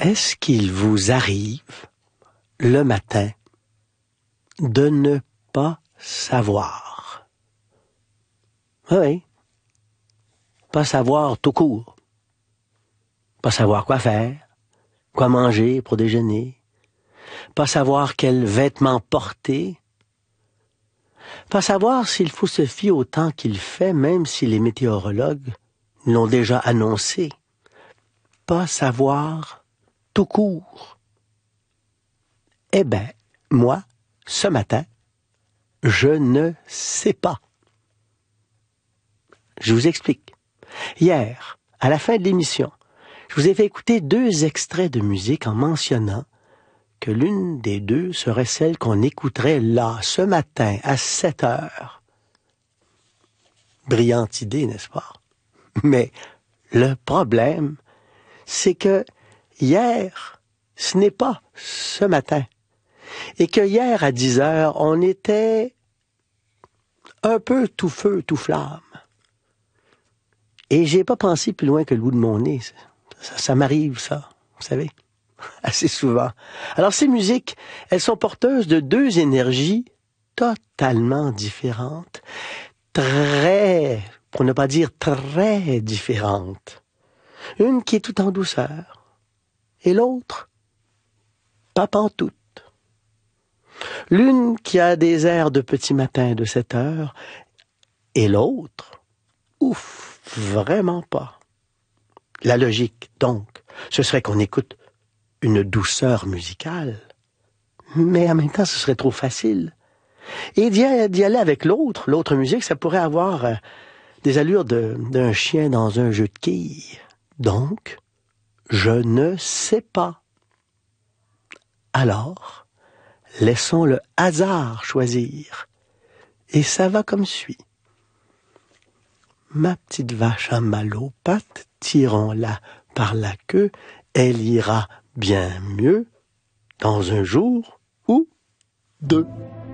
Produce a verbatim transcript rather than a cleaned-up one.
Est-ce qu'il vous arrive, le matin, de ne pas savoir? Oui. Pas savoir tout court. Pas savoir quoi faire, quoi manger pour déjeuner. Pas savoir quels vêtements porter. Pas savoir s'il faut se fier au temps qu'il fait, même si les météorologues l'ont déjà annoncé. Pas savoir tout court. Eh bien, moi, ce matin, je ne sais pas. Je vous explique. Hier, à la fin de l'émission, je vous ai fait écouter deux extraits de musique en mentionnant que l'une des deux serait celle qu'on écouterait là, ce matin, à sept heures. Brillante idée, n'est-ce pas? Mais le problème, c'est que hier, ce n'est pas ce matin. Et que hier, à dix heures, on était un peu tout feu, tout flamme. Et j'ai pas pensé plus loin que le bout de mon nez. Ça, ça m'arrive, ça, vous savez, assez souvent. Alors, ces musiques, elles sont porteuses de deux énergies totalement différentes, très, pour ne pas dire très différentes. Une qui est tout en douceur, et l'autre, pas pantoute. L'une qui a des airs de petit matin de sept heures, et l'autre, ouf, vraiment pas. La logique, donc, ce serait qu'on écoute une douceur musicale, mais en même temps, ce serait trop facile. Et d'y aller avec l'autre, l'autre musique, ça pourrait avoir euh, des allures de, d'un chien dans un jeu de quilles. Donc, je ne sais pas. Alors, laissons le hasard choisir. Et ça va comme suit. Ma petite vache à mal aux pattes, tirons-la par la queue, elle ira bien mieux dans un jour ou deux.